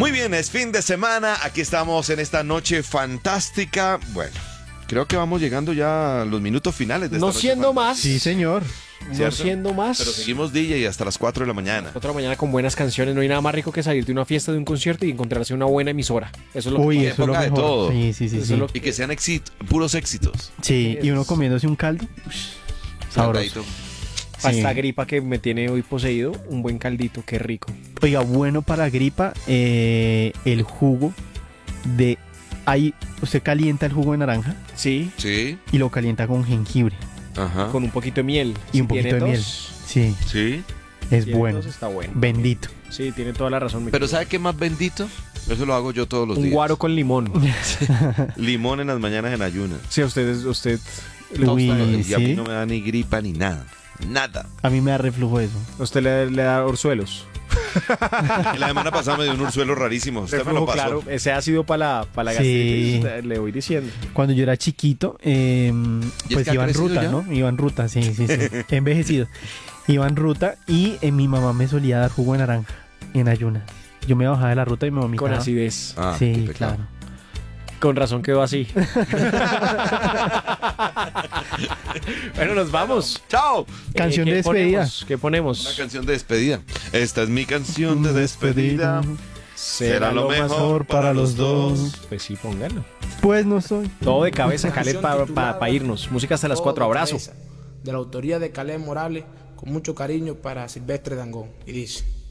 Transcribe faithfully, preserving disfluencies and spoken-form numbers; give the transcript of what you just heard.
Muy bien, es fin de semana. Aquí estamos en esta noche fantástica. Bueno, creo que vamos llegando ya a los minutos finales de esta No noche siendo fantástica. más. Sí, señor. No ¿Cierto? siendo más. Pero seguimos D J hasta las cuatro de la mañana. Otra mañana con buenas canciones. No hay nada más rico que salir de una fiesta, de un concierto y encontrarse una buena emisora. Eso es lo Uy, que que eso es lo ponga de mejor. todo. Sí, sí, sí. Eso Sí, es lo Y que sean éxito, puros éxitos. sí. Y uno comiéndose un caldo. Ush, sabroso. Caldadito. Para Sí. esta gripa que me tiene hoy poseído, un buen caldito, qué rico. Oiga, bueno para gripa, eh, el jugo de... Ahí, usted calienta el jugo de naranja Sí, Sí, y lo calienta con jengibre ajá. con un poquito de miel. y Si un poquito tiene de miel. tos, Sí, Sí. es tiene bueno. tos, está bueno. Bendito. Sí, tiene toda la razón. mi Pero querido. ¿sabe qué más bendito? Eso lo hago yo todos los Un días. guaro con limón. Limón en las mañanas en ayunas. Sí, a ustedes, usted Uy, Y a mí sí. no me da ni gripa ni nada. Nada. A mí me da reflujo eso. usted le, le da orzuelos. Y la semana pasada me dio un ursuelo rarísimo. Usted me Reflujo, lo pasó. claro, ese ácido para la, para la Sí. gastritis, le voy diciendo. Cuando yo era chiquito, eh, ¿Y es pues que ha iba en crecido ruta, ya? ¿no? Iba en ruta, sí, sí, sí. He envejecido. Iba en ruta y eh, mi mamá me solía dar jugo de naranja en ayunas. Yo me bajaba de la ruta y me vomitaba. Con acidez. Ah, qué Sí, pecado. claro. Con razón quedó así. Bueno, nos vamos. ¡Chao! Canción Eh, ¿qué de despedida. ponemos? ¿Qué ponemos? Una canción de despedida. Esta es mi canción de despedida. Será lo mejor para los dos. Pues sí, póngalo. Pues no soy. Todo de cabeza, Caleb, para Canción titulada irnos. Música hasta las Todo cuatro. de Abrazo. cabeza, de la autoría de Caleb Morales, con mucho cariño para Silvestre Dangond. Y dice...